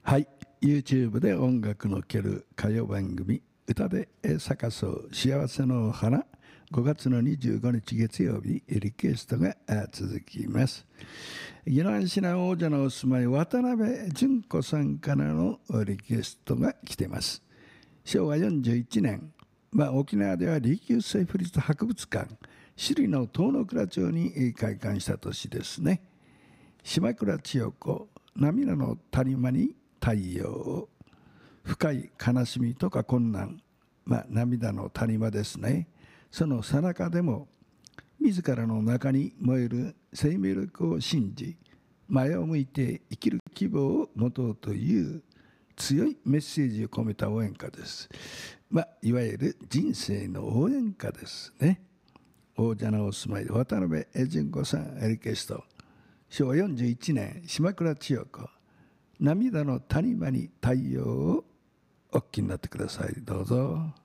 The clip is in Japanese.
はい、YouTube で音楽の聴ける歌謡番組歌で咲かそう幸せの花、5月の25日月曜日リクエストが続きます。宜野湾市南王者のお住まい渡辺純子さんからのリクエストが来ています。昭和41年、沖縄では琉球水府立博物館首里の遠野倉町に開館した年ですね。島倉千代子、涙の谷間に太陽を、深い悲しみとか困難、涙の谷間ですね。その最中でも自らの中に燃える生命力を信じ、前を向いて生きる希望を持とうという強いメッセージを込めた応援歌です。いわゆる人生の応援歌ですね。王者のお住まい渡辺純子さんリクエスト。昭和41年島倉千代子、涙の谷間に太陽をお聴きになってください。どうぞ。